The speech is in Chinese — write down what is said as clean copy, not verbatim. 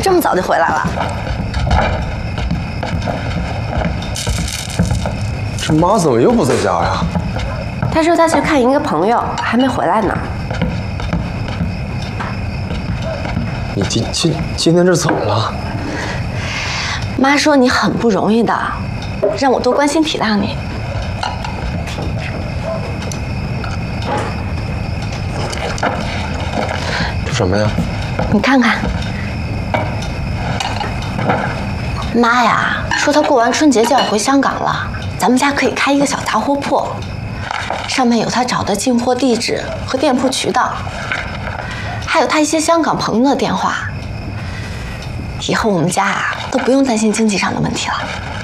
这么早就回来了？ 这妈怎么又不在家呀？ 她说她去看一个朋友，还没回来呢。 你今天这怎么了？ 妈说你很不容易的，让我多关心体谅你。 这什么呀？ 你看看。妈呀，说她过完春节就要回香港了，咱们家可以开一个小杂货铺，上面有她找的进货地址和店铺渠道，还有她一些香港朋友的电话。以后我们家啊都不用担心经济上的问题了。